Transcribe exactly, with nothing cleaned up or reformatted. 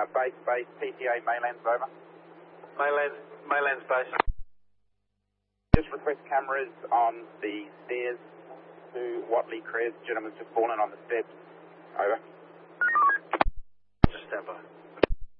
Uh, base, base, P T A, mainland's over. Mainland, mainland's base. Just request cameras on the stairs to Watley Crest. Gentleman's just fallen on the steps. Over. Just stand by.